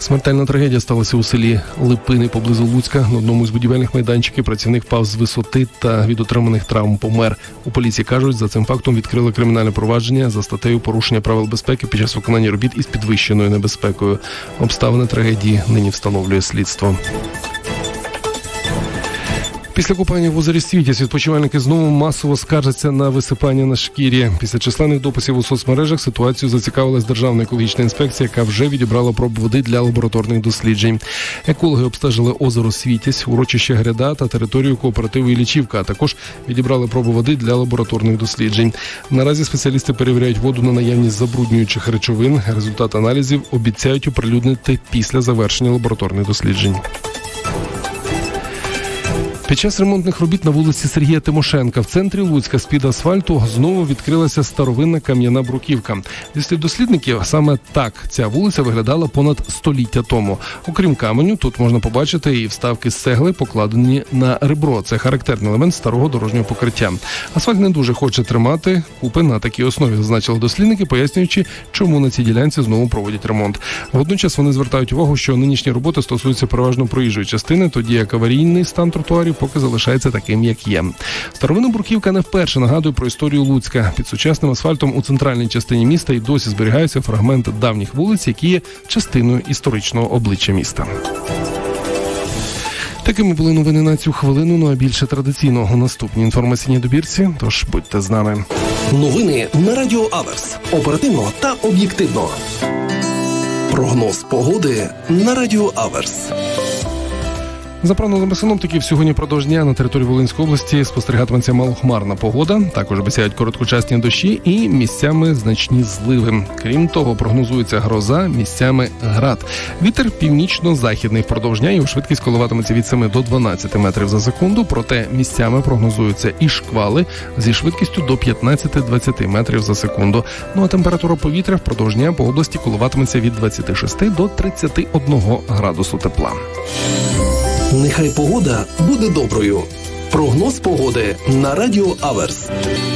Смертельна трагедія сталася у селі Липини поблизу Луцька. На одному з будівельних майданчиків працівник впав з висоти та від отриманих травм помер. У поліції кажуть, за цим фактом відкрили кримінальне провадження за статтею порушення правил безпеки під час виконання робіт із підвищеною небезпекою. Обставини трагедії нині встановлює слідство. Після купання в озері Світязь відпочивальники знову масово скаржаться на висипання на шкірі. Після численних дописів у соцмережах ситуацію зацікавилась Державна екологічна інспекція, яка вже відібрала пробу води для лабораторних досліджень. Екологи обстежили озеро Світязь, урочище Гряда та територію кооперативу Іллічівка, а також відібрали пробу води для лабораторних досліджень. Наразі спеціалісти перевіряють воду на наявність забруднюючих речовин. Результат аналізів обіцяють оприлюднити після завершення лабораторних досліджень. Під час ремонтних робіт на вулиці Сергія Тимошенка в центрі Луцька з-під асфальту знову відкрилася старовинна кам'яна бруківка. Зі слів дослідників, саме так ця вулиця виглядала понад століття тому. Окрім каменю, тут можна побачити і вставки з цегли, покладені на ребро. Це характерний елемент старого дорожнього покриття. Асфальт не дуже хоче тримати купи на такій основі, зазначили дослідники, пояснюючи, чому на цій ділянці знову проводять ремонт. Водночас вони звертають увагу, що нинішні роботи стосуються переважно проїжджої частини, тоді як аварійний стан тротуарів поки залишається таким, як є. Старовинна бруківка не вперше нагадує про історію Луцька. Під сучасним асфальтом у центральній частині міста й досі зберігаються фрагменти давніх вулиць, які є частиною історичного обличчя міста. Такими були новини на цю хвилину, ну а більше традиційно у наступній інформаційній добірці, тож будьте з нами. Новини на Радіо Аверс. Оперативно та об'єктивно. Прогноз погоди на Радіо Аверс. За прогнозами синоптиків, сьогодні впродовж дня на території Волинської області спостерігатиметься малохмарна погода, також обіцяють короткочасні дощі і місцями значні зливи. Крім того, прогнозується гроза, місцями град. Вітер північно-західний впродовж дня, його швидкість коливатиметься від 7 до 12 метрів за секунду, проте місцями прогнозуються і шквали зі швидкістю до 15-20 метрів за секунду. Ну а температура повітря впродовж дня по області коливатиметься від 26 до 31 градусу тепла. Нехай погода буде доброю. Прогноз погоди на Радіо Аверс.